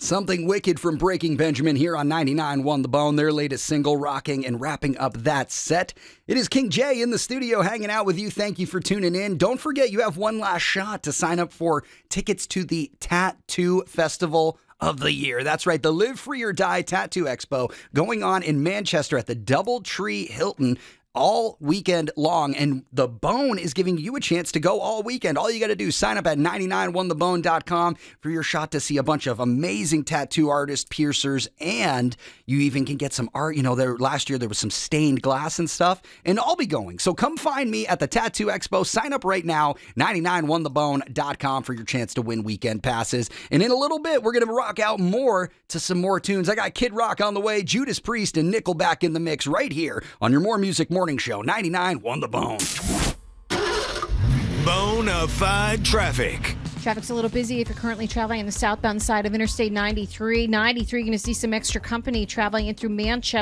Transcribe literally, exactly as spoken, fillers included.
Something Wicked from Breaking Benjamin here on ninety-nine point one The Bone, their latest single, rocking and wrapping up that set. It is King Jay in the studio hanging out with you. Thank you for tuning in. Don't forget, you have one last shot to sign up for tickets to the Tattoo Festival of the year. That's right, the Live Free or Die Tattoo Expo going on in Manchester at the Doubletree Hilton all weekend long, and The Bone is giving you a chance to go all weekend. All you got to do is sign up at nine nine one the bone dot com for your shot to see a bunch of amazing tattoo artists, piercers, and you even can get some art. You know, there last year there was some stained glass and stuff, and I'll be going. So come find me at the Tattoo Expo. Sign up right now, nine nine one the bone dot com for your chance to win weekend passes. And in a little bit, we're going to rock out more to some more tunes. I got Kid Rock on the way, Judas Priest, and Nickelback in the mix right here on your More Music Morning Show, ninety-nine point one The Bone. Bonafide traffic. Traffic's a little busy if you're currently traveling on the southbound side of Interstate ninety-three. ninety-three, going to see some extra company traveling in through Manchester.